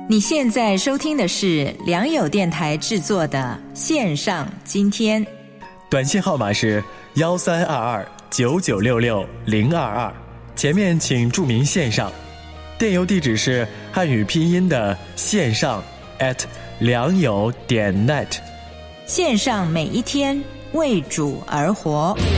你现在收听的是良友电台制作的线上今天， 短信号码是13229966-022，前面请注明线上。电邮地址是汉语拼音的线上良友.net。 线上每一天为主而活。